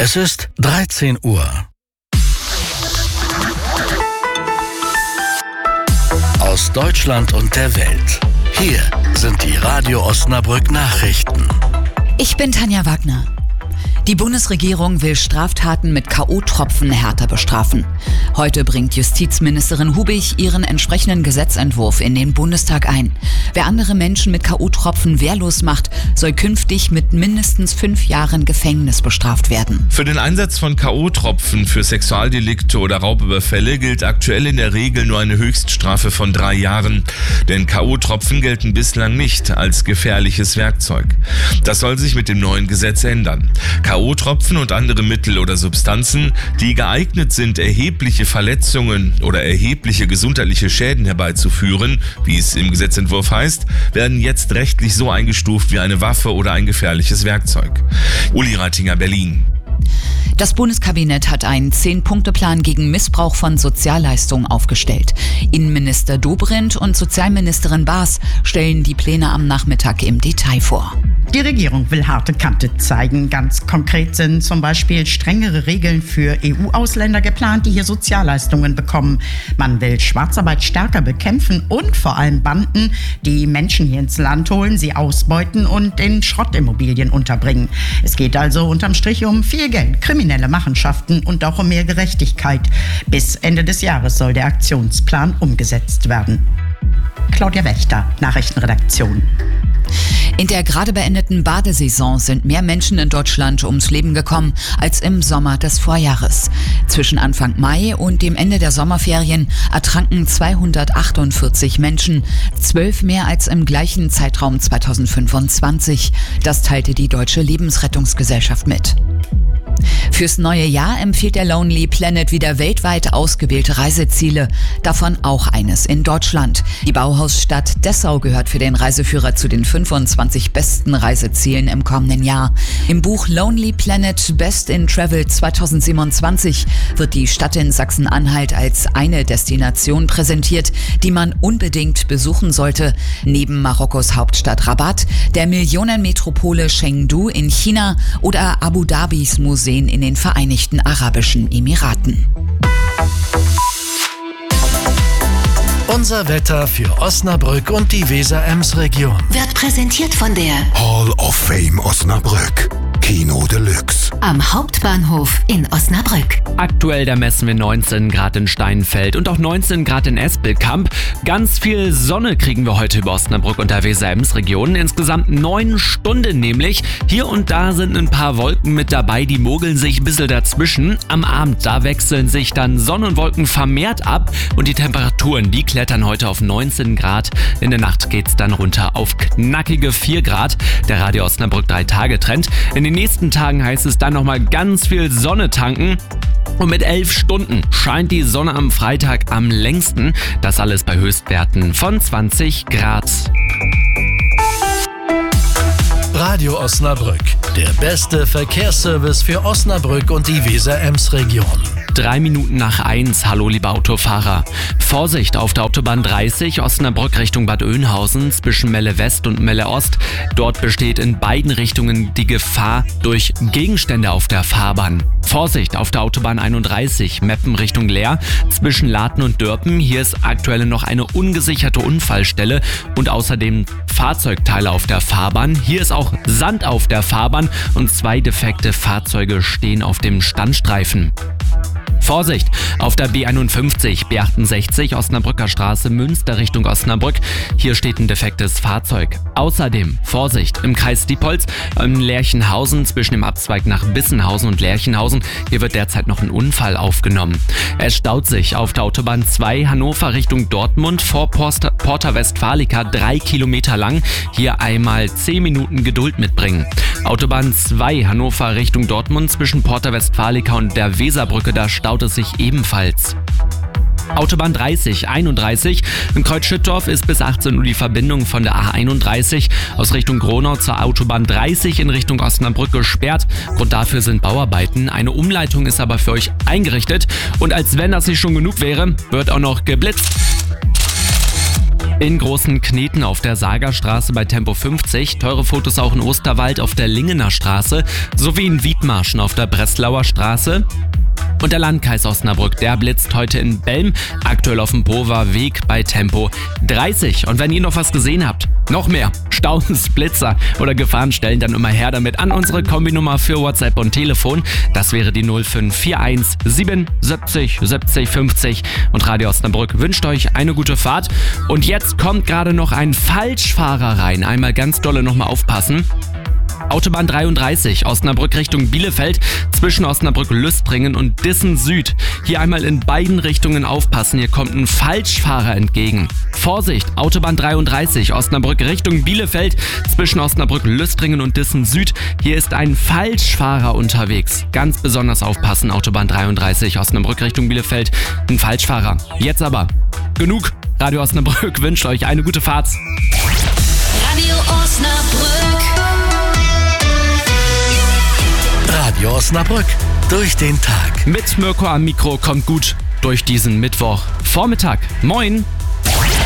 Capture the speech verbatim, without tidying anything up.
Es ist dreizehn Uhr. Aus Deutschland und der Welt. Hier sind die Radio Osnabrück Nachrichten. Ich bin Tanja Wagner. Die Bundesregierung will Straftaten mit K O-Tropfen härter bestrafen. Heute bringt Justizministerin Hubig ihren entsprechenden Gesetzentwurf in den Bundestag ein. Wer andere Menschen mit K O-Tropfen wehrlos macht, soll künftig mit mindestens fünf Jahren Gefängnis bestraft werden. Für den Einsatz von K O-Tropfen für Sexualdelikte oder Raubüberfälle gilt aktuell in der Regel nur eine Höchststrafe von drei Jahren. Denn K O-Tropfen gelten bislang nicht als gefährliches Werkzeug. Das soll sich mit dem neuen Gesetz ändern. K O-Tropfen und andere Mittel oder Substanzen, die geeignet sind, erhebliche Verletzungen oder erhebliche gesundheitliche Schäden herbeizuführen, wie es im Gesetzentwurf heißt, werden jetzt rechtlich so eingestuft wie eine Waffe oder ein gefährliches Werkzeug. Uli Reitinger, Berlin. Das Bundeskabinett hat einen Zehn-Punkte-Plan gegen Missbrauch von Sozialleistungen aufgestellt. Innenminister Dobrindt und Sozialministerin Baas stellen die Pläne am Nachmittag im Detail vor. Die Regierung will harte Kante zeigen. Ganz konkret sind zum Beispiel strengere Regeln für E U-Ausländer geplant, die hier Sozialleistungen bekommen. Man will Schwarzarbeit stärker bekämpfen und vor allem Banden, die Menschen hier ins Land holen, sie ausbeuten und in Schrottimmobilien unterbringen. Es geht also unterm Strich um viel Geld, kriminelle Machenschaften und auch um mehr Gerechtigkeit. Bis Ende des Jahres soll der Aktionsplan umgesetzt werden. Claudia Wächter, Nachrichtenredaktion. In der gerade beendeten Badesaison sind mehr Menschen in Deutschland ums Leben gekommen als im Sommer des Vorjahres. Zwischen Anfang Mai und dem Ende der Sommerferien ertranken zweihundertachtundvierzig Menschen, zwölf mehr als im gleichen Zeitraum zweitausendfünfundzwanzig. Das teilte die Deutsche Lebensrettungsgesellschaft mit. Fürs neue Jahr empfiehlt der Lonely Planet wieder weltweit ausgewählte Reiseziele, davon auch eines in Deutschland. Die Bauhausstadt Dessau gehört für den Reiseführer zu den fünfundzwanzig besten Reisezielen im kommenden Jahr. Im Buch Lonely Planet Best in Travel zweitausendsiebenundzwanzig wird die Stadt in Sachsen-Anhalt als eine Destination präsentiert, die man unbedingt besuchen sollte. Neben Marokkos Hauptstadt Rabat, der Millionenmetropole Chengdu in China oder Abu Dhabis Museen in den Vereinigten Arabischen Emiraten. Unser Wetter für Osnabrück und die Weser-Ems-Region Wird präsentiert von der Hall of Fame Osnabrück. Kino Deluxe. am Hauptbahnhof in Osnabrück. Aktuell, da messen wir neunzehn Grad in Steinfeld und auch neunzehn Grad in Espelkamp. Ganz viel Sonne kriegen wir heute über Osnabrück und der Weser-Ems-Region. Insgesamt neun Stunden nämlich. Hier und da sind ein paar Wolken mit dabei, die mogeln sich ein bisschen dazwischen. Am Abend, da wechseln sich dann Sonne und Wolken vermehrt ab und die Temperaturen, die klettern heute auf neunzehn Grad. In der Nacht geht's dann runter auf knackige vier Grad. Der Radio Osnabrück drei Tage Trend. In den nächsten Tagen heißt es dann nochmal ganz viel Sonne tanken. Und mit elf Stunden scheint die Sonne am Freitag am längsten. Das alles bei Höchstwerten von zwanzig Grad. Radio Osnabrück, der beste Verkehrsservice für Osnabrück und die Weser-Ems-Region. Drei Minuten nach eins. Hallo, liebe Autofahrer. Vorsicht auf der Autobahn dreißig, Osnabrück Richtung Bad Oeynhausen, zwischen Melle West und Melle Ost. Dort besteht in beiden Richtungen die Gefahr durch Gegenstände auf der Fahrbahn. Vorsicht auf der Autobahn einunddreißig, Meppen Richtung Leer, zwischen Laten und Dörpen. Hier ist aktuell noch eine ungesicherte Unfallstelle und außerdem Fahrzeugteile auf der Fahrbahn. Hier ist auch Sand auf der Fahrbahn und zwei defekte Fahrzeuge stehen auf dem Standstreifen. Vorsicht auf der B einundfünfzig, B achtundsechzig, Osnabrücker Straße, Münster Richtung Osnabrück. Hier steht ein defektes Fahrzeug. Außerdem Vorsicht im Kreis Diepholz, in Lerchenhausen, zwischen dem Abzweig nach Bissenhausen und Lerchenhausen. Hier wird derzeit noch ein Unfall aufgenommen. Es staut sich auf der Autobahn zwei, Hannover Richtung Dortmund, vor Porta, Porta Westfalica, drei Kilometer lang. Hier einmal zehn Minuten Geduld mitbringen. Autobahn zwei, Hannover Richtung Dortmund, zwischen Porta Westfalica und der Weserbrücke, da staut es sich ebenfalls. Autobahn dreißig, einunddreißig. In Kreuz-Schüttorf ist bis achtzehn Uhr die Verbindung von der A einunddreißig aus Richtung Gronau zur Autobahn dreißig in Richtung Osnabrück gesperrt. Grund dafür sind Bauarbeiten. Eine Umleitung ist aber für euch eingerichtet. Und als wenn das nicht schon genug wäre, wird auch noch geblitzt. In Großen Kneten auf der Sagerstraße bei Tempo fünfzig, teure Fotos auch in Osterwald auf der Lingener Straße sowie in Wiedmarschen auf der Breslauer Straße. Und der Landkreis Osnabrück, der blitzt heute in Belm, aktuell auf dem Power Weg bei Tempo dreißig. Und wenn ihr noch was gesehen habt, noch mehr Staus, Blitzer oder Gefahrenstellen, dann immer her damit an unsere Kombinummer für WhatsApp und Telefon. Das wäre die null fünf vier eins sieben siebzig siebzig fünfzig. Und Radio Osnabrück wünscht euch eine gute Fahrt. Und jetzt kommt gerade noch ein Falschfahrer rein. Einmal ganz dolle nochmal aufpassen. Autobahn dreiunddreißig, Osnabrück Richtung Bielefeld, zwischen Osnabrück-Lüstringen und Dissen Süd. Hier einmal in beiden Richtungen aufpassen, hier kommt ein Falschfahrer entgegen. Vorsicht, Autobahn dreiunddreißig, Osnabrück Richtung Bielefeld, zwischen Osnabrück-Lüstringen und Dissen Süd. Hier ist ein Falschfahrer unterwegs. Ganz besonders aufpassen, Autobahn dreiunddreißig, Osnabrück Richtung Bielefeld, ein Falschfahrer. Jetzt aber genug. Radio Osnabrück wünscht euch eine gute Fahrt. Radio Osnabrück. Radio Osnabrück. Durch den Tag. Mit Mirko am Mikro kommt gut durch diesen Mittwoch. Vormittag. Moin.